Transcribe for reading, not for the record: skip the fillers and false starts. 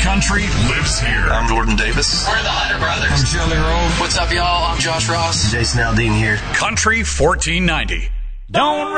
country lives here. I'm Jordan Davis. We're the Hunter Brothers. I'm Jelly Roll. What's up, y'all? I'm Josh Ross. Jason Aldean here. Country 1490. Don't